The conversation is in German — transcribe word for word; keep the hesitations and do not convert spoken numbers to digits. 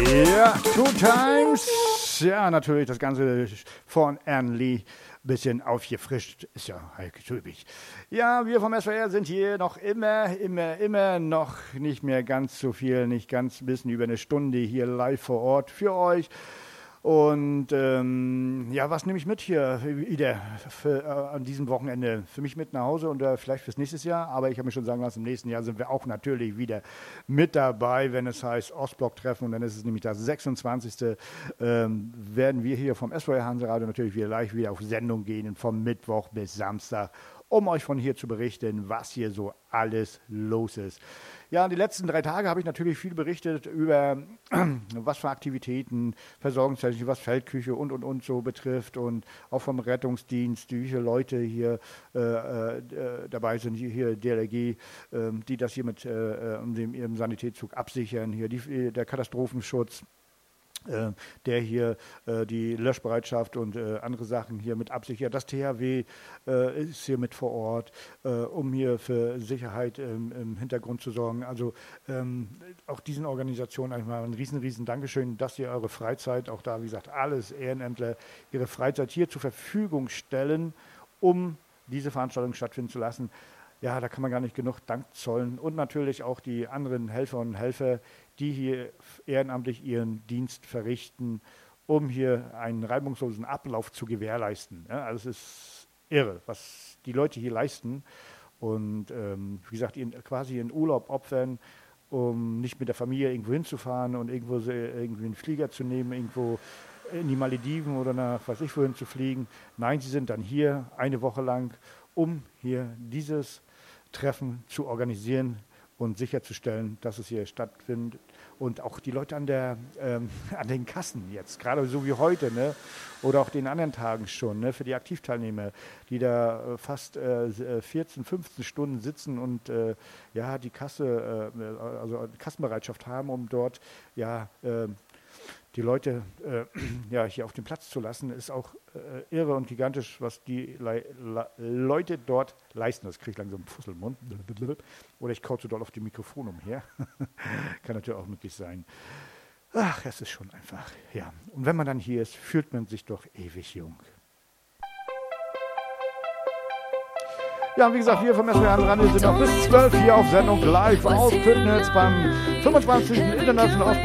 Ja, Two Times. Ja, natürlich das Ganze von Ann Lee. Bisschen aufgefrischt, ist ja halt typisch. Ja, wir vom S W R sind hier noch immer, immer, immer noch nicht mehr ganz so viel, nicht ganz ein bisschen über eine Stunde hier live vor Ort für euch. Und ähm, ja, was nehme ich mit hier wieder für, äh, an diesem Wochenende? Für mich mit nach Hause und äh, vielleicht fürs nächste Jahr. Aber ich habe mir schon sagen lassen, im nächsten Jahr sind wir auch natürlich wieder mit dabei, wenn es heißt Ostblock-Treffen. Und dann ist es nämlich das sechsundzwanzigste Ähm, werden wir hier vom S W R Hanseradio natürlich wieder live wieder auf Sendung gehen, vom Mittwoch bis Samstag, um euch von hier zu berichten, was hier so alles los ist. Ja, die letzten drei Tage habe ich natürlich viel berichtet über, was für Aktivitäten, Versorgungstechnik, was Feldküche und, und, und so betrifft und auch vom Rettungsdienst, wie viele Leute hier äh, äh, dabei sind, hier D L R G, äh, die das hier mit äh, dem, ihrem Sanitätszug absichern, hier die, der Katastrophenschutz, Äh, der hier äh, die Löschbereitschaft und äh, andere Sachen hier mit absichert. Das T H W äh, ist hier mit vor Ort, äh, um hier für Sicherheit ähm, im Hintergrund zu sorgen. Also ähm, auch diesen Organisationen einmal ein riesen, riesen Dankeschön, dass ihr eure Freizeit, auch da wie gesagt alles Ehrenämtler, ihre Freizeit hier zur Verfügung stellen, um diese Veranstaltung stattfinden zu lassen. Ja, da kann man gar nicht genug Dank zollen. Und natürlich auch die anderen Helfer und Helfer, die hier ehrenamtlich ihren Dienst verrichten, um hier einen reibungslosen Ablauf zu gewährleisten. Ja, also es ist irre, was die Leute hier leisten. Und ähm, wie gesagt, ihren, quasi ihren Urlaub opfern, um nicht mit der Familie irgendwo hinzufahren und irgendwo so, irgendwie einen Flieger zu nehmen, irgendwo in die Malediven oder nach was ich wohin zu fliegen. Nein, sie sind dann hier eine Woche lang, um hier dieses Treffen zu organisieren und sicherzustellen, dass es hier stattfindet. Und auch die Leute an, der, ähm, an den Kassen jetzt, gerade so wie heute, ne? Oder auch den anderen Tagen schon, ne? Für die Aktivteilnehmer, die da äh, fast äh, vierzehn, fünfzehn Stunden sitzen und äh, ja, die Kasse, äh, also Kassenbereitschaft haben, um dort ja äh, die Leute äh, ja, hier auf den Platz zu lassen, ist auch äh, irre und gigantisch, was die Le Le Leute dort leisten. Das kriege ich langsam einen Fusselmund. Oder ich kauze dort auf dem Mikrofon umher. Kann natürlich auch möglich sein. Ach, es ist schon einfach, ja. Und wenn man dann hier ist, fühlt man sich doch ewig jung. Ja, wie gesagt, wir vom S W R Hanseradio sind noch bis zwölf hier auf Sendung live aus Püttnitz beim fünfundzwanzigsten Internationalen